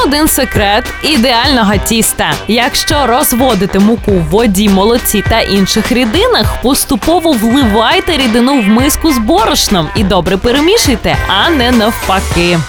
один секрет ідеального тіста. Якщо розводити муку в воді, молоці та інших рідинах, поступово вливайте рідину в миску з борошном і добре перемішуйте, а не навпаки.